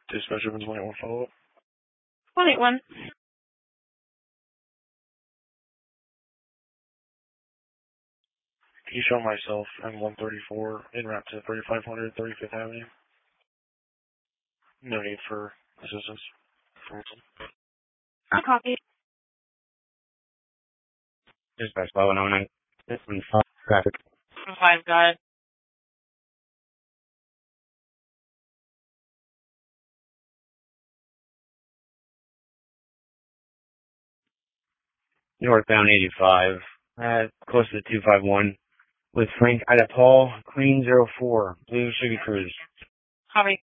Dispatcher 121 follow-up. 181. Can you show myself M134 en route to 3500 35th Avenue? No need for assistance. Copy. Dispatch 1109. This one's traffic. 5 guys. Northbound 85. Close to 251. With Frank Ida Paul, Clean 04. Blue Sugar Cruise. Copy.